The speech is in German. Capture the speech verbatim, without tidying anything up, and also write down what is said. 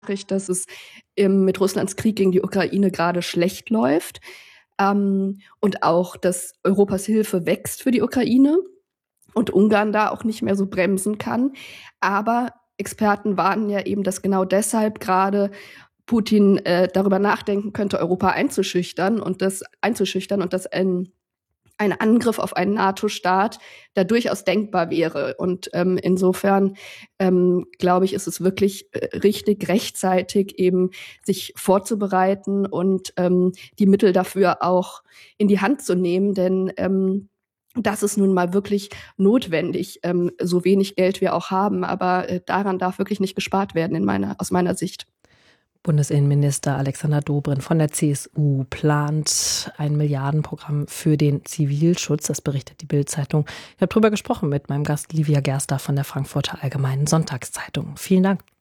Nachricht, dass es ähm, mit Russlands Krieg gegen die Ukraine gerade schlecht läuft, ähm, und auch, dass Europas Hilfe wächst für die Ukraine und Ungarn da auch nicht mehr so bremsen kann. Aber Experten warnen ja eben, dass genau deshalb gerade Putin äh, darüber nachdenken könnte, Europa einzuschüchtern und das einzuschüchtern und dass ein ein Angriff auf einen NATO-Staat da durchaus denkbar wäre. Und ähm, insofern ähm, glaube ich, ist es wirklich äh, richtig, rechtzeitig eben sich vorzubereiten und ähm, die Mittel dafür auch in die Hand zu nehmen. Denn ähm, das ist nun mal wirklich notwendig, ähm, so wenig Geld wir auch haben. Aber äh, daran darf wirklich nicht gespart werden, in meiner, aus meiner Sicht. Bundesinnenminister Alexander Dobrindt von der C S U plant ein Milliardenprogramm für den Zivilschutz. Das berichtet die Bild-Zeitung. Ich habe darüber gesprochen mit meinem Gast Livia Gerster von der Frankfurter Allgemeinen Sonntagszeitung. Vielen Dank.